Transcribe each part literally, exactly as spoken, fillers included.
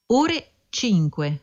Ore cinque.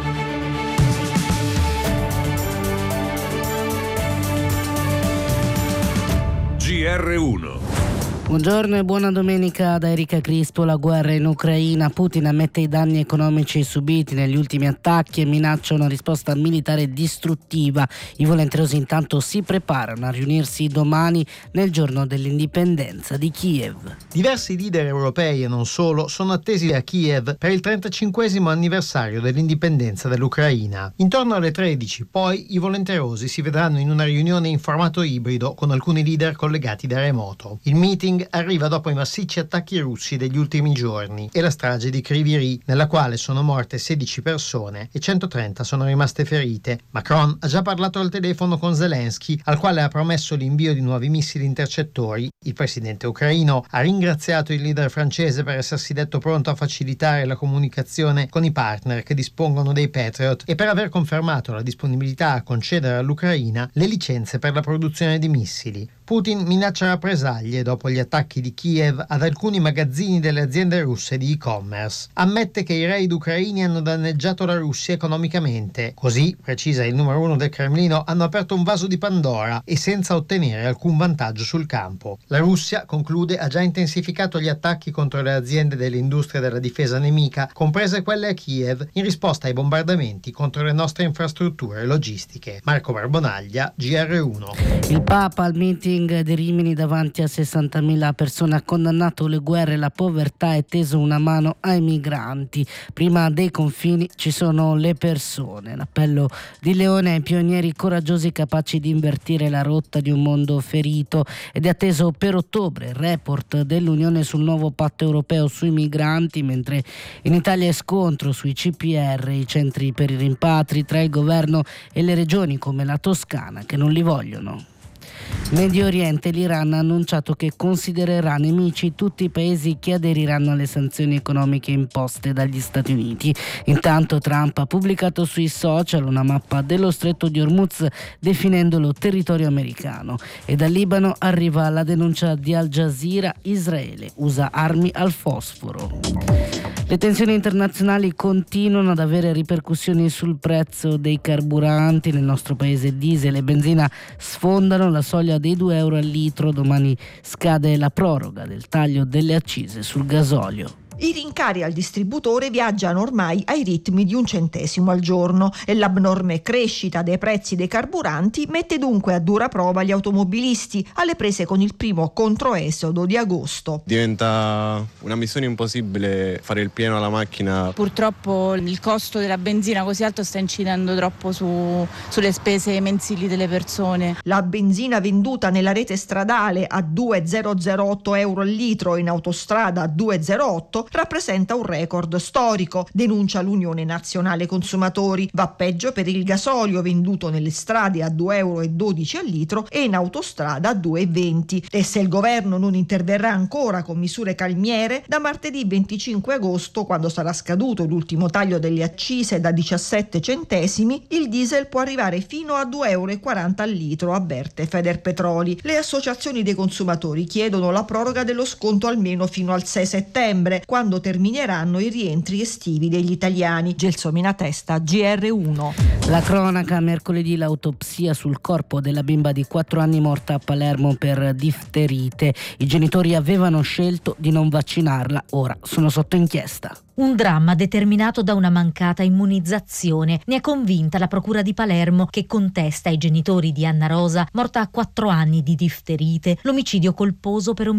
G R uno. Buongiorno e buona domenica da Erika Crispo. La guerra in Ucraina. Putin ammette i danni economici subiti negli ultimi attacchi e minaccia una risposta militare distruttiva. I volenterosi intanto si preparano a riunirsi domani nel giorno dell'indipendenza di Kiev. Diversi leader europei e non solo sono attesi a Kiev per il trentacinquesimo anniversario dell'indipendenza dell'Ucraina. Intorno alle tredici, poi, i volenterosi si vedranno in una riunione in formato ibrido con alcuni leader collegati da remoto. Il meeting arriva dopo i massicci attacchi russi degli ultimi giorni e la strage di Kryvyi Rih, nella quale sono morte sedici persone e centotrenta sono rimaste ferite. Macron ha già parlato al telefono con Zelensky, al quale ha promesso l'invio di nuovi missili intercettori. Il presidente ucraino ha ringraziato il leader francese per essersi detto pronto a facilitare la comunicazione con i partner che dispongono dei Patriot e per aver confermato la disponibilità a concedere all'Ucraina le licenze per la produzione di missili. Putin minaccia rappresaglie dopo gli attacchi di Kiev ad alcuni magazzini delle aziende russe di e-commerce. Ammette che i raid ucraini hanno danneggiato la Russia economicamente. Così, precisa il numero uno del Cremlino, hanno aperto un vaso di Pandora e senza ottenere alcun vantaggio sul campo. La Russia, conclude, ha già intensificato gli attacchi contro le aziende dell'industria della difesa nemica, comprese quelle a Kiev, in risposta ai bombardamenti contro le nostre infrastrutture logistiche. Marco Barbonaglia, G R uno. Il Papa al meeting di Rimini davanti a sessantamila persone ha condannato le guerre e la povertà e teso una mano ai migranti. Prima dei confini ci sono le persone. L'appello di Leone ai pionieri coraggiosi capaci di invertire la rotta di un mondo ferito, ed è atteso per ottobre il report dell'Unione sul nuovo patto europeo sui migranti, mentre in Italia è scontro sui C P R, i centri per i rimpatri, tra il governo e le regioni come la Toscana che non li vogliono. Medio Oriente, l'Iran ha annunciato che considererà nemici tutti i paesi che aderiranno alle sanzioni economiche imposte dagli Stati Uniti. Intanto Trump ha pubblicato sui social una mappa dello stretto di Hormuz definendolo territorio americano. E dal Libano arriva la denuncia di Al Jazeera: Israele usa armi al fosforo. Le tensioni internazionali continuano ad avere ripercussioni sul prezzo dei carburanti. Nel nostro paese diesel e benzina sfondano la soglia dei due euro al litro. Domani scade la proroga del taglio delle accise sul gasolio. I rincari al distributore viaggiano ormai ai ritmi di un centesimo al giorno e l'abnorme crescita dei prezzi dei carburanti mette dunque a dura prova gli automobilisti alle prese con il primo controesodo di agosto. Diventa una missione impossibile fare il pieno alla macchina. Purtroppo il costo della benzina così alto sta incidendo troppo su, sulle spese mensili delle persone. La benzina venduta nella rete stradale a due virgola zero zero otto euro al litro e in autostrada a due virgola zero otto rappresenta un record storico, denuncia l'Unione Nazionale Consumatori. Va peggio per il gasolio venduto nelle strade a due euro e dodici al litro e in autostrada a due virgola venti. E se il governo non interverrà ancora con misure calmiere, da martedì venticinque agosto, quando sarà scaduto l'ultimo taglio delle accise da diciassette centesimi, il diesel può arrivare fino a due euro e quaranta al litro, avverte Federpetroli. Le associazioni dei consumatori chiedono la proroga dello sconto almeno fino al sei settembre, quando termineranno i rientri estivi degli italiani. Gelsomina Testa, G R uno. La cronaca: mercoledì l'autopsia sul corpo della bimba di quattro anni morta a Palermo per difterite. I genitori avevano scelto di non vaccinarla, ora sono sotto inchiesta. Un dramma determinato da una mancata immunizzazione. Ne è convinta la Procura di Palermo, che contesta ai genitori di Anna Rosa, morta a quattro anni di difterite, l'omicidio colposo per